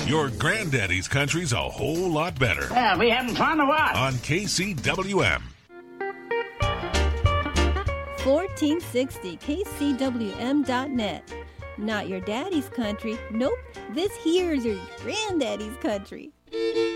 Your granddaddy's country's a whole lot better. Yeah, we having fun or what? On KCWM. 1460 KCWM.net. Not your daddy's country. Nope, this here's your granddaddy's country.